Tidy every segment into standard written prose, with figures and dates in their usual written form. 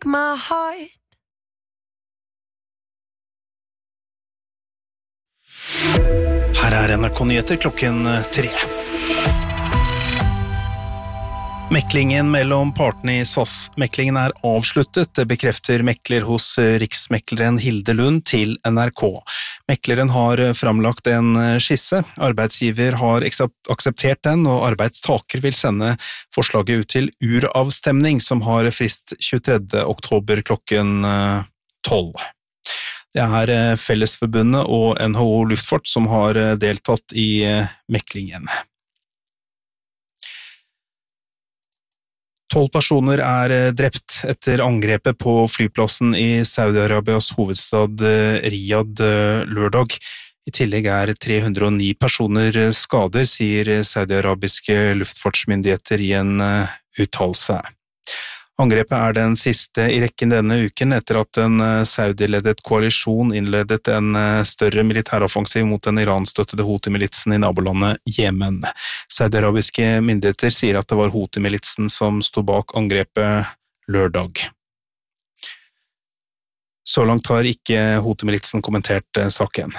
break my heart. Her NRK-nyheter klokken 3. Meklingen mellom partene i SAS-meklingen avsluttet, det bekrefter mekler hos riksmekleren Hilde Lund til NRK. Mekleren har framlagt en skisse, arbeidsgiver har akseptert den, og arbeidstaker vil sende forslaget ut til uravstemning, som har frist 23. oktober klokken 12. Det Fellesforbundet og NHO Luftfart som har deltatt i meklingen. 12 personer drept etter angrepet på flyplassen i Saudi-Arabias hovedstad Riyadh lørdag. I tillegg 309 personer skader, sier saudi-arabiske luftfartsmyndigheter i en uttalelse. Angrepet den siste i rekken denne uken etter at en Saudi-ledet koalisjon innledet en større militæroffensiv mot den Iran-støttede Houthi-militsen i nabolandet Jemen. Saudi-arabiske myndigheter sier at det var Houthi-militsen som stod bak angrepet lørdag. Så langt har ikke Houthi-militsen kommentert saken.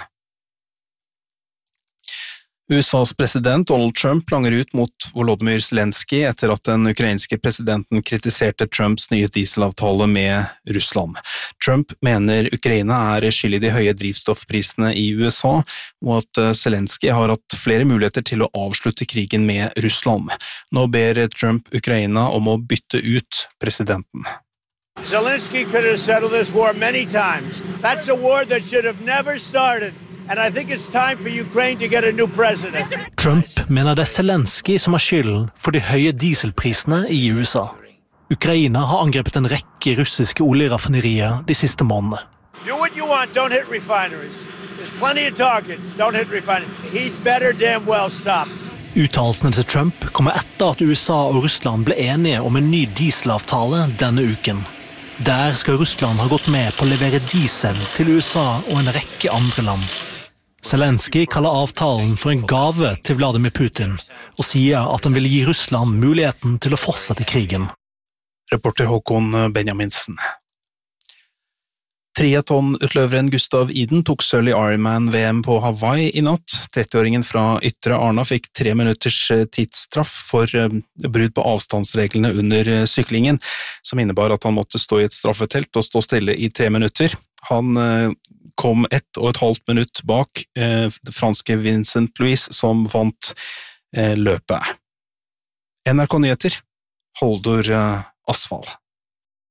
USAs president Donald Trump langer ut mot Volodymyr Zelensky etter at den ukrainske presidenten kritiserte Trumps nye dieselavtale med Russland. Trump mener Ukraina skyld i de høye drivstoffprisene i USA, og at Zelensky har hatt flere muligheter til å avslutte krigen med Russland. Nå ber Trump Ukraina om å bytte ut presidenten. Zelensky could have settled this war many times. That's a war that should have never started. And I think it's time for Ukraine to get a new president. Trump mener det Zelensky som har skylden for de høye dieselprisene i USA. Ukraina har angrepet en rekke russiske oljeraffinerier de siste månedene. Do what you want, don't hit refineries. There's plenty of targets, don't hit refineries. He'd better damn well stop. Uttalelsene til Trump kommer etter at USA og Russland ble enige om en ny dieselavtale denne uken. Der skal Russland ha gått med på å levere diesel til USA og en rekke andre land. Zelensky kaller avtalen for en gave til Vladimir Putin, og sier at han vil gi Russland muligheten til å fortsette krigen. Reporter Håkon Benjaminsen. Triathlon-utløveren Gustav Iden tok sølv i Ironman-VM på Hawaii i natt. 30-åringen fra Ytre Arna fikk 3 minutters tidsstraff for brudd på avstandsreglene under syklingen, som innebar at han måtte stå i et straffetelt og stå stille i 3 minutter. Han kom 1,5 minutt bak det franske Vincent Louis, som vant løpet. NRK Nyheter, Holdor Asfall.